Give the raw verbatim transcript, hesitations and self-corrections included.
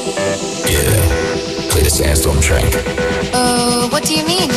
Yeah, play the sandstorm track. Uh, what do you mean?